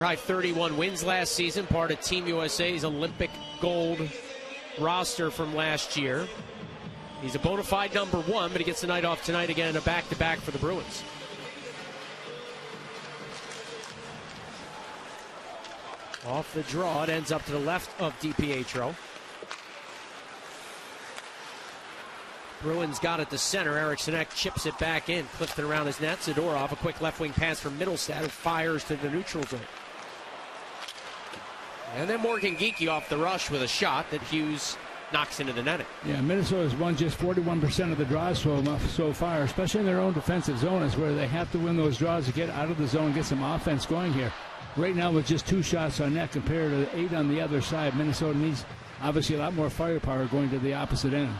High 31 wins last season, part of Team USA's Olympic gold roster from last year. He's a bona fide number one, but he gets the night off tonight again in a back-to-back for the Bruins. Off the draw, it ends up to the left of DiPietro. Bruins got it to center. Eric Sinek chips it back in. Clifton around his net. Zadorov, a quick left wing pass from Middlestad, who fires to the neutral zone. And then Morgan Geekie off the rush with a shot that Hughes knocks into the netting. Yeah, Minnesota's won just 41% of the draws so far, especially in their own defensive zone, is where they have to win those draws to get out of the zone and get some offense going here. Right now, with just 2 shots on net compared to 8 on the other side, Minnesota needs obviously a lot more firepower going to the opposite end.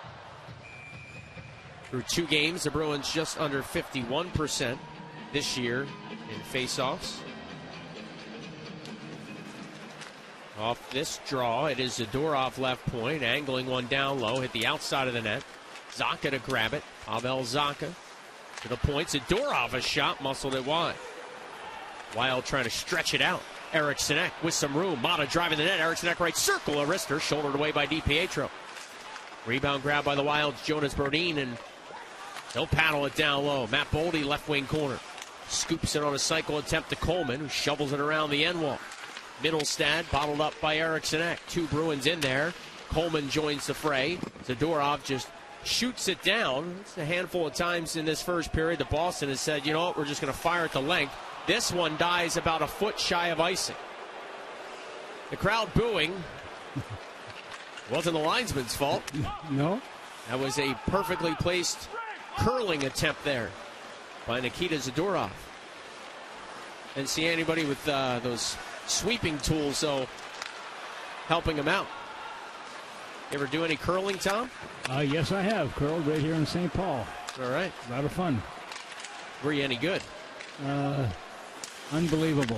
Through 2 games, the Bruins just under 51% this year in faceoffs. Off this draw, it is Zadorov left point, angling one down low, hit the outside of the net. Zacha to grab it. Pavel Zacha to the point. Zadorov a shot, muscled it wide. Wild trying to stretch it out. Eric Sinek with some room. Mata driving the net. Eric Sinek right circle. A wrister shouldered away by DiPietro. Rebound grab by the Wild's Jonas Brodin, and he'll paddle it down low. Matt Boldy left wing corner. Scoops it on a cycle attempt to Coleman, who shovels it around the end wall. Middlestad bottled up by Eric Sinek. 2 Bruins in there. Coleman joins the fray. Zadorov just shoots it down. It's a handful of times in this first period that Boston has said, you know what, we're just going to fire at the length. This one dies about a foot shy of icing. The crowd booing. Wasn't the linesman's fault. No. That was a perfectly placed curling attempt there by Nikita Zadorov. Didn't see anybody with those sweeping tools, so helping him out. You ever do any curling, Tom? Yes, I have. Curled right here in St. Paul. All right. A lot of fun. Were you any good? Unbelievable.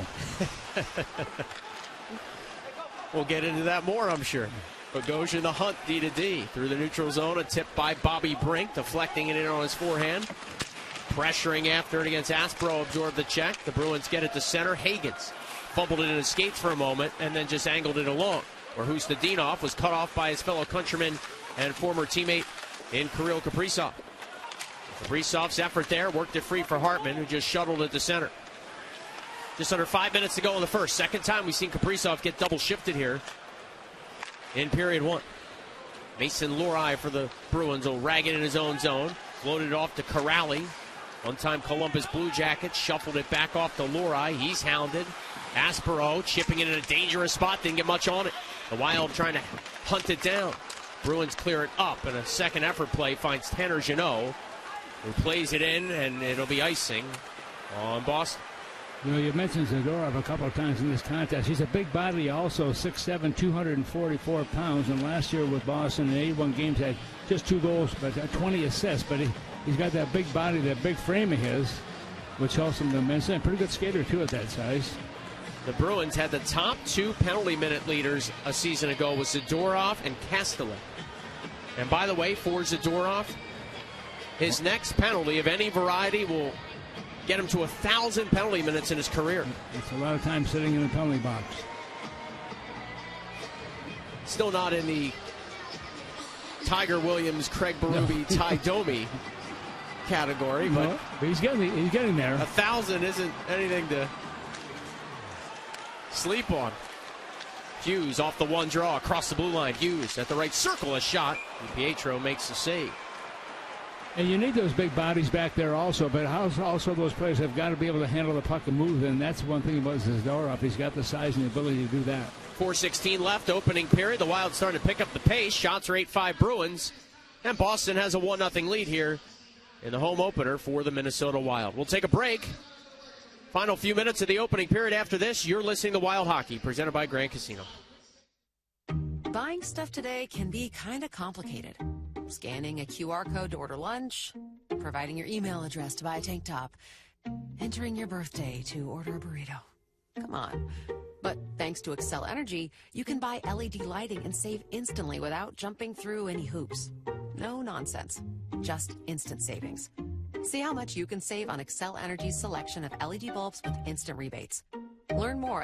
We'll get into that more, I'm sure. Bogosian the hunt, D to D. Through the neutral zone, a tip by Bobby Brink, deflecting it in on his forehand. Pressuring after it against Aspro, absorbed the check. The Bruins get it to center. Hagens fumbled it in his skates for a moment and then just angled it along, where Hustadinov was cut off by his fellow countryman and former teammate in Kirill Kaprizov. Kaprizov's effort there worked it free for Hartman, who just shuttled it to center. Just under 5 minutes to go in the first. Second time we've seen Kaprizov get double shifted here in period 1. Mason Lohrei for the Bruins will rag it in his own zone. Floated it off to Corrali. One-time Columbus Blue Jackets shuffled it back off to Lohrei. He's hounded. Aspero chipping it in a dangerous spot. Didn't get much on it. The Wild trying to hunt it down. Bruins clear it up, and a second effort play finds Tanner Jeannot, who plays it in, and it'll be icing on Boston. You know, you mentioned Zadorov a couple of times in this contest. He's a big body, also 6'7", 244 pounds. And last year with Boston in 81 games had just 2 goals, but 20 assists. But he's got that big body, that big frame of his, which helps him immensely. Pretty good skater, too, at that size. The Bruins had the top 2 penalty minute leaders a season ago with Zadorov and Kastelik. And by the way, for Zadorov, his next penalty of any variety will get him to 1,000 penalty minutes in his career. It's a lot of time sitting in the penalty box. Still not in the Tiger Williams, Craig Berube, Ty Domi category, but he's getting there. 1,000 isn't anything to sleep on. Hughes off the one draw across the blue line. Hughes at the right circle, a shot. Pietro makes the save. And you need those big bodies back there also, but also those players have got to be able to handle the puck and move, and that's one thing about Zadorov. He's got the size and the ability to do that. 4:16 left, opening period. The Wild starting to pick up the pace. Shots are 8-5 Bruins, and Boston has a 1-0 lead here in the home opener for the Minnesota Wild. We'll take a break. Final few minutes of the opening period. After this, you're listening to Wild Hockey, presented by Grand Casino. Buying stuff today can be kind of complicated. Scanning a QR code to order lunch, providing your email address to buy a tank top, entering your birthday to order a burrito. Come on. But thanks to Xcel Energy, you can buy LED lighting and save instantly without jumping through any hoops. No nonsense. Just instant savings. See how much you can save on Xcel Energy's selection of LED bulbs with instant rebates. Learn more